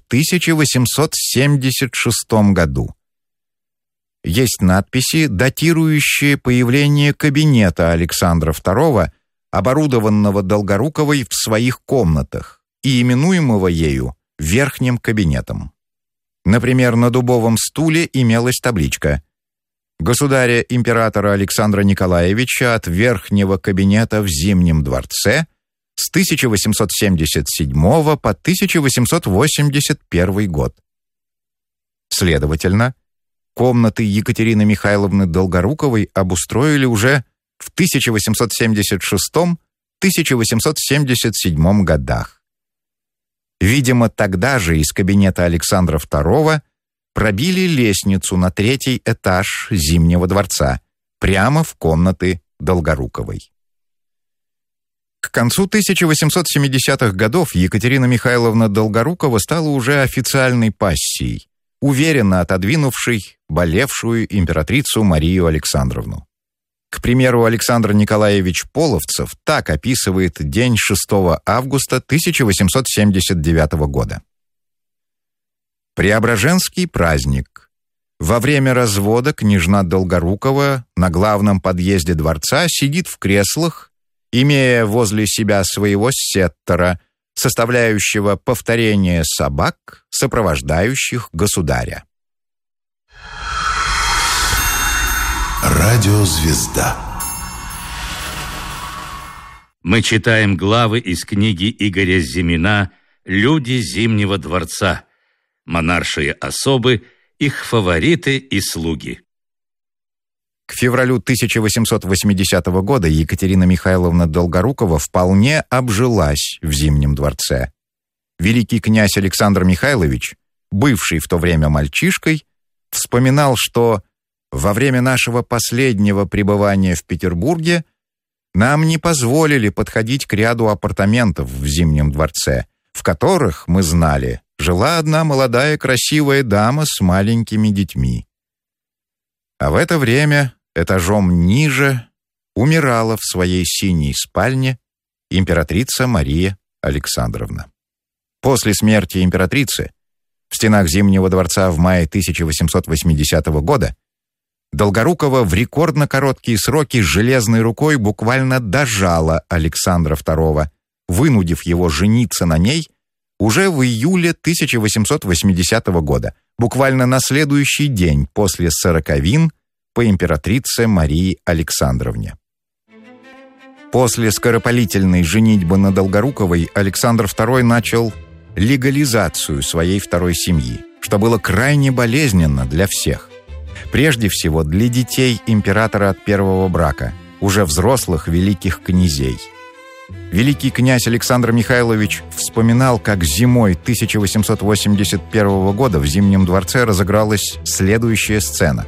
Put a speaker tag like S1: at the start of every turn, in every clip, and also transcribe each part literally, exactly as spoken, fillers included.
S1: тысяча восемьсот семьдесят шестом году. Есть надписи, датирующие появление кабинета Александра второго, оборудованного Долгоруковой в своих комнатах и именуемого ею верхним кабинетом. Например, на дубовом стуле имелась табличка «Государя-императора Александра Николаевича от верхнего кабинета в Зимнем дворце с тысяча восемьсот семьдесят седьмого по тысяча восемьсот восемьдесят первый год». Следовательно, комнаты Екатерины Михайловны Долгоруковой обустроили уже в тысяча восемьсот семьдесят шестом — тысяча восемьсот семьдесят седьмом годах. Видимо, тогда же из кабинета Александра второго пробили лестницу на третий этаж Зимнего дворца, прямо в комнаты Долгоруковой. К концу тысяча восемьсот семидесятых годов Екатерина Михайловна Долгорукова стала уже официальной пассией, уверенно отодвинувшей болевшую императрицу Марию Александровну. К примеру, Александр Николаевич Половцев так описывает день шестого августа тысяча восемьсот семьдесят девятого года. Преображенский праздник. Во время развода княжна Долгорукова на главном подъезде дворца сидит в креслах, имея возле себя своего сеттера, составляющего повторение собак, сопровождающих государя.
S2: Радиозвезда.
S3: Мы читаем главы из книги Игоря Зимина «Люди Зимнего дворца», монаршие особы, их фавориты и слуги.
S1: К февралю тысяча восемьсот восьмидесятого года Екатерина Михайловна Долгорукова вполне обжилась в Зимнем дворце. Великий князь Александр Михайлович, бывший в то время мальчишкой, вспоминал, что во время нашего последнего пребывания в Петербурге нам не позволили подходить к ряду апартаментов в Зимнем дворце, в которых, мы знали, жила одна молодая красивая дама с маленькими детьми. А в это время этажом ниже умирала в своей синей спальне императрица Мария Александровна. После смерти императрицы в стенах Зимнего дворца в мае тысяча восемьсот восьмидесятого года Долгорукова в рекордно короткие сроки железной рукой буквально дожала Александра второго, вынудив его жениться на ней уже в июле тысяча восемьсот восьмидесятого года, буквально на следующий день после сороковин по императрице Марии Александровне. После скоропалительной женитьбы на Долгоруковой Александр второй начал легализацию своей второй семьи, что было крайне болезненно для всех. Прежде всего для детей императора от первого брака, уже взрослых великих князей. Великий князь Александр Михайлович вспоминал, как зимой тысяча восемьсот восемьдесят первого года в Зимнем дворце разыгралась следующая сцена.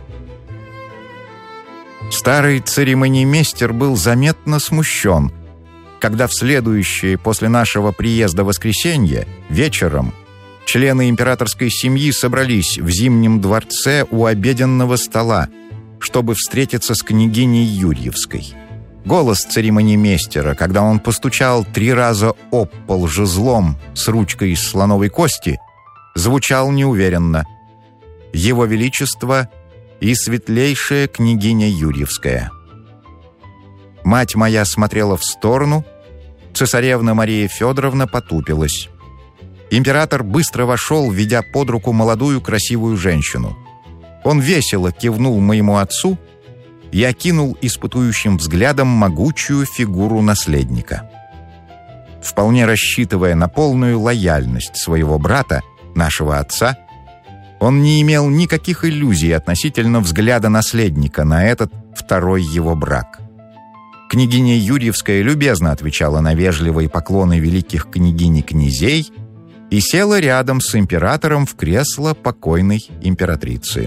S1: Старый церемонимейстер был заметно смущен, когда в следующее после нашего приезда воскресенье вечером члены императорской семьи собрались в Зимнем дворце у обеденного стола, чтобы встретиться с княгиней Юрьевской. Голос церемонимейстера, когда он постучал три раза об пол жезлом с ручкой из слоновой кости, звучал неуверенно. «Его Величество и светлейшая княгиня Юрьевская». Мать моя смотрела в сторону, цесаревна Мария Федоровна потупилась. Император быстро вошел, ведя под руку молодую красивую женщину. Он весело кивнул моему отцу и окинул испытующим взглядом могучую фигуру наследника. Вполне рассчитывая на полную лояльность своего брата, нашего отца, он не имел никаких иллюзий относительно взгляда наследника на этот второй его брак. Княгиня Юрьевская любезно отвечала на вежливые поклоны великих княгинь и князей и села рядом с императором в кресло покойной императрицы.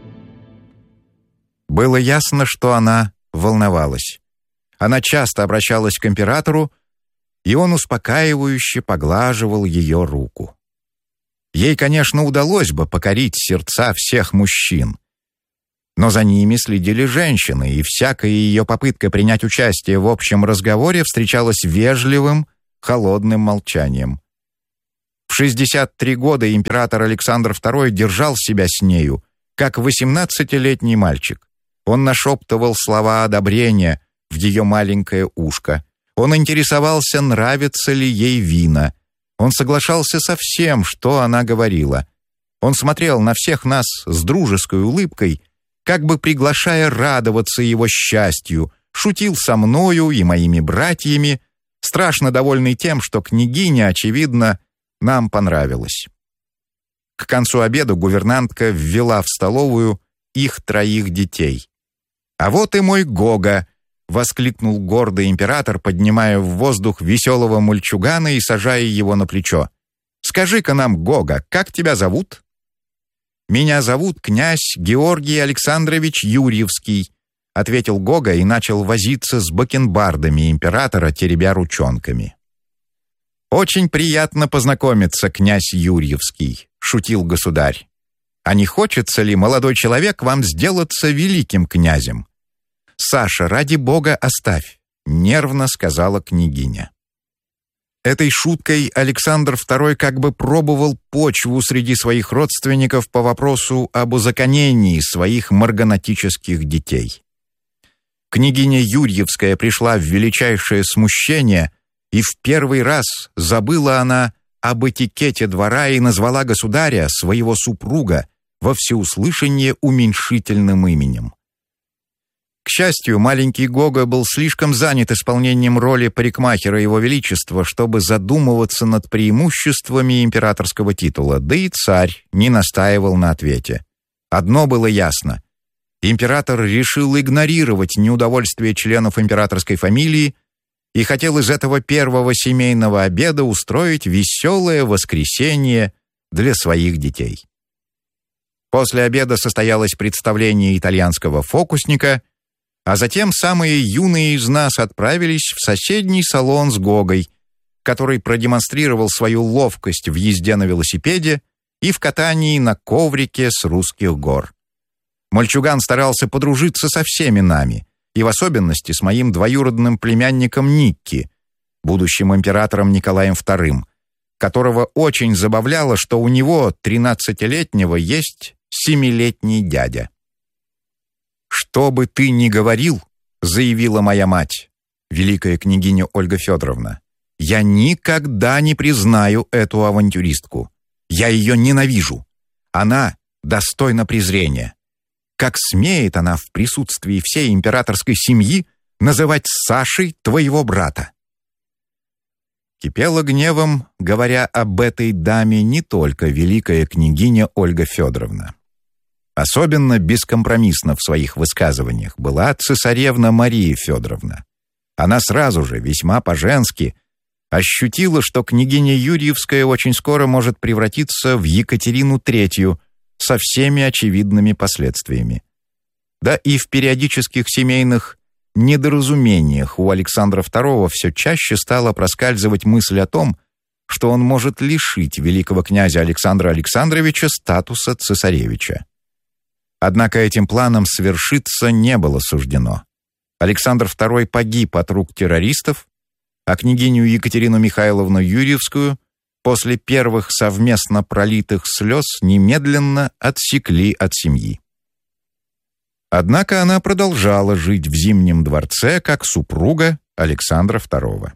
S1: Было ясно, что она волновалась. Она часто обращалась к императору, и он успокаивающе поглаживал ее руку. Ей, конечно, удалось бы покорить сердца всех мужчин, но за ними следили женщины, и всякая ее попытка принять участие в общем разговоре встречалась вежливым, холодным молчанием. В шестьдесят три года император Александр второй держал себя с нею, как восемнадцатилетний мальчик. Он нашептывал слова одобрения в ее маленькое ушко. Он интересовался, нравятся ли ей вина. Он соглашался со всем, что она говорила. Он смотрел на всех нас с дружеской улыбкой, как бы приглашая радоваться его счастью, шутил со мною и моими братьями, страшно довольный тем, что княгиня, очевидно, нам понравилась. К концу обеда гувернантка ввела в столовую их троих детей. «А вот и мой Гога!» — воскликнул гордый император, поднимая в воздух веселого мальчугана и сажая его на плечо. «Скажи-ка нам, Гога, как тебя зовут?» «Меня зовут князь Георгий Александрович Юрьевский», — ответил Гога и начал возиться с бакенбардами императора, теребя ручонками. «Очень приятно познакомиться, князь Юрьевский», — шутил государь. «А не хочется ли, молодой человек, вам сделаться великим князем?» «Саша, ради бога, оставь», — нервно сказала княгиня. Этой шуткой Александр второй как бы пробовал почву среди своих родственников по вопросу об узаконении своих марганатических детей. Княгиня Юрьевская пришла в величайшее смущение, и в первый раз забыла она об этикете двора и назвала государя, своего супруга, во всеуслышание уменьшительным именем. К счастью, маленький Гога был слишком занят исполнением роли парикмахера Его Величества, чтобы задумываться над преимуществами императорского титула, да и царь не настаивал на ответе. Одно было ясно. Император решил игнорировать неудовольствие членов императорской фамилии и хотел из этого первого семейного обеда устроить веселое воскресенье для своих детей. После обеда состоялось представление итальянского фокусника, а затем самые юные из нас отправились в соседний салон с Гогой, который продемонстрировал свою ловкость в езде на велосипеде и в катании на коврике с русских гор. Мальчуган старался подружиться со всеми нами, и в особенности с моим двоюродным племянником Никки, будущим императором Николаем вторым, которого очень забавляло, что у него, тринадцатилетнего, есть семилетний дядя. «Что бы ты ни говорил, — заявила моя мать, великая княгиня Ольга Федоровна, — я никогда не признаю эту авантюристку. Я ее ненавижу. Она достойна презрения. Как смеет она в присутствии всей императорской семьи называть Сашей твоего брата?» Кипела гневом, говоря об этой даме, не только великая княгиня Ольга Федоровна. Особенно бескомпромиссно в своих высказываниях была цесаревна Мария Федоровна. Она сразу же, весьма по-женски, ощутила, что княгиня Юрьевская очень скоро может превратиться в Екатерину Третью со всеми очевидными последствиями. Да и в периодических семейных недоразумениях у Александра второго все чаще стала проскальзывать мысль о том, что он может лишить великого князя Александра Александровича статуса цесаревича. Однако этим планом свершиться не было суждено. Александр второй погиб от рук террористов, а княгиню Екатерину Михайловну Юрьевскую после первых совместно пролитых слез немедленно отсекли от семьи. Однако она продолжала жить в Зимнем дворце как супруга Александра второго.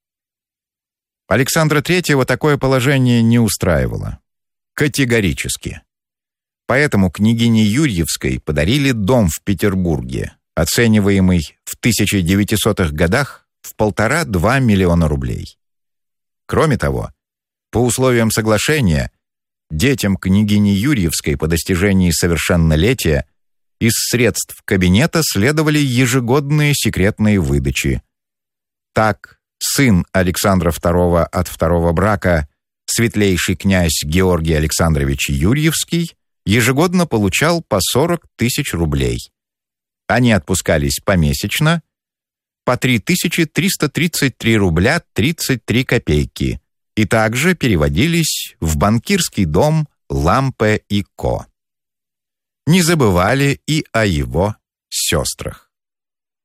S1: Александра третьего такое положение не устраивало. Категорически. Поэтому княгине Юрьевской подарили дом в Петербурге, оцениваемый в тысяча девятисотых годах в полтора-два миллиона рублей. Кроме того, по условиям соглашения, детям княгини Юрьевской по достижении совершеннолетия из средств кабинета следовали ежегодные секретные выдачи. Так, сын Александра второго от второго брака, светлейший князь Георгий Александрович Юрьевский, ежегодно получал по сорок тысяч рублей. Они отпускались помесячно, по три тысячи триста тридцать три рубля тридцать три копейки, и также переводились в банкирский дом Лампе и Ко. Не забывали и о его сестрах.